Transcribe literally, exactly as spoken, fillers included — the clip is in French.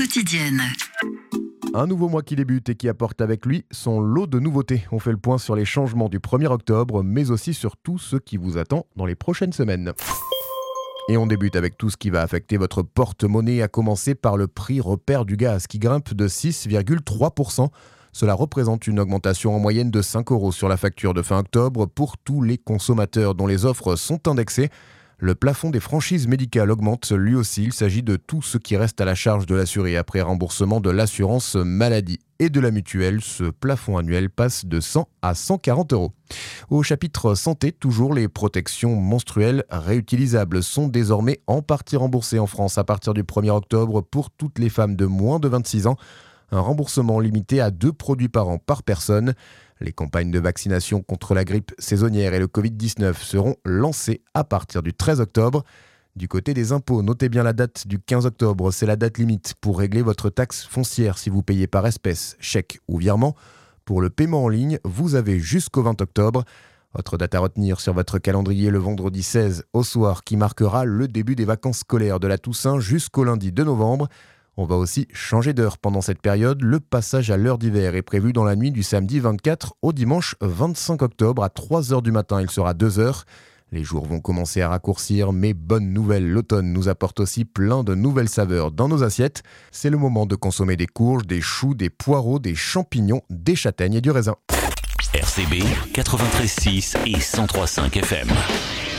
quotidienne. Un nouveau mois qui débute et qui apporte avec lui son lot de nouveautés. On fait le point sur les changements du premier octobre, mais aussi sur tout ce qui vous attend dans les prochaines semaines. Et on débute avec tout ce qui va affecter votre porte-monnaie, à commencer par le prix repère du gaz qui grimpe de six virgule trois pour cent. Cela représente une augmentation en moyenne de cinq euros sur la facture de fin octobre pour tous les consommateurs dont les offres sont indexées. Le plafond des franchises médicales augmente lui aussi. Il s'agit de tout ce qui reste à la charge de l'assuré après remboursement de l'assurance maladie et de la mutuelle. Ce plafond annuel passe de cent à cent quarante euros. Au chapitre santé, toujours les protections menstruelles réutilisables sont désormais en partie remboursées en France à partir du premier octobre pour toutes les femmes de moins de vingt-six ans. Un remboursement limité à deux produits par an par personne. Les campagnes de vaccination contre la grippe saisonnière et le covid dix-neuf seront lancées à partir du treize octobre. Du côté des impôts, notez bien la date du quinze octobre, c'est la date limite pour régler votre taxe foncière si vous payez par espèce, chèque ou virement. Pour le paiement en ligne, vous avez jusqu'au vingt octobre. Autre date à retenir sur votre calendrier, le vendredi seize au soir qui marquera le début des vacances scolaires de la Toussaint jusqu'au lundi deux novembre. On va aussi changer d'heure pendant cette période. Le passage à l'heure d'hiver est prévu dans la nuit du samedi vingt-quatre au dimanche vingt-cinq octobre. À trois heures du matin, il sera deux heures. Les jours vont commencer à raccourcir, mais bonne nouvelle, l'automne nous apporte aussi plein de nouvelles saveurs dans nos assiettes. C'est le moment de consommer des courges, des choux, des poireaux, des champignons, des châtaignes et du raisin. R C B quatre-vingt-treize virgule six et cent trois virgule cinq F M.